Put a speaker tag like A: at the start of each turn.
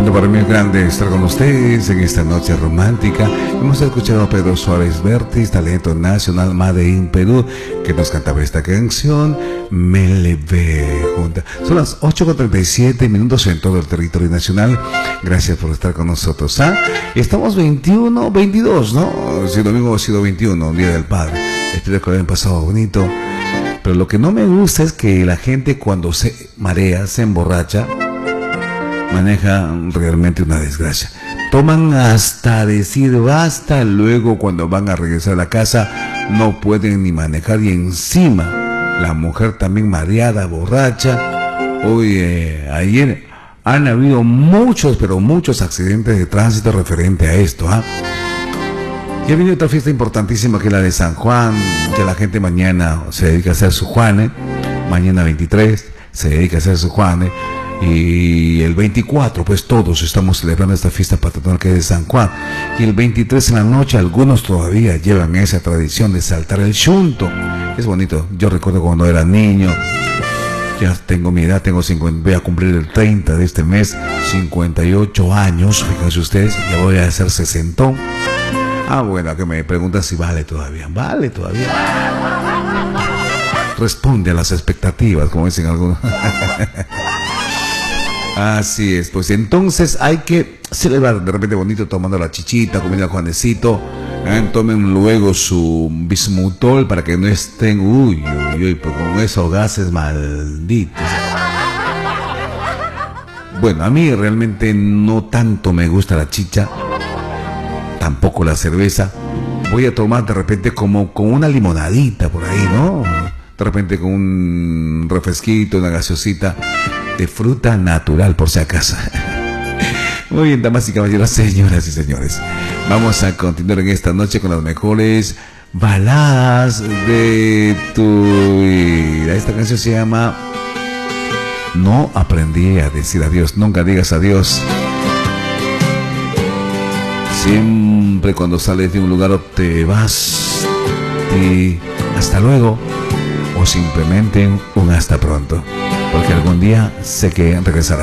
A: momento para mí es grande estar con ustedes en esta noche romántica. Hemos escuchado a Pedro Suárez Vértiz, talento nacional Made in Perú, que nos cantaba esta canción, Me le ve junta. Son las 8:37 en todo el territorio nacional. Gracias por estar con nosotros. Estamos 21, 22, ¿no? Si el domingo ha sido 21, un día del padre. Espero que lo hayan pasado bonito. Pero lo que no me gusta es que la gente cuando se marea, se emborracha, maneja realmente una desgracia. Toman hasta decir basta, luego cuando van a regresar a la casa no pueden ni manejar y encima la mujer también mareada, borracha. Hoy, ayer han habido muchos, pero muchos accidentes de tránsito referente a esto. Ya viene otra fiesta importantísima que es la de San Juan, que la gente mañana se dedica a hacer su Juane, mañana 23 se dedica a hacer su Juane. Y el 24, pues todos estamos celebrando esta fiesta patronal que es de San Juan. Y el 23 en la noche, algunos todavía llevan esa tradición de saltar el chunto. Es bonito. Yo recuerdo cuando era niño, ya tengo mi edad, voy a cumplir el 30 de este mes, 58 años, fíjense ustedes, ya voy a ser 60. Bueno, que me preguntan si vale todavía. Vale todavía. Responde a las expectativas, como dicen algunos. Así es, pues entonces hay que celebrar de repente bonito tomando la chichita, comiendo el Juanecito, tomen luego su bismutol para que no estén, pues con esos gases malditos. Bueno, a mí realmente no tanto me gusta la chicha, tampoco la cerveza. Voy a tomar de repente como con una limonadita por ahí, ¿no? De repente con un refresquito, una gaseosita de fruta natural, por si acaso. Muy bien, damas y caballeros, señoras y señores, vamos a continuar en esta noche con las mejores baladas de tu vida. Esta canción se llama No aprendí a decir adiós. Nunca digas adiós. Siempre cuando sales de un lugar o te vas y hasta luego, o simplemente un hasta pronto, porque algún día sé que regresará.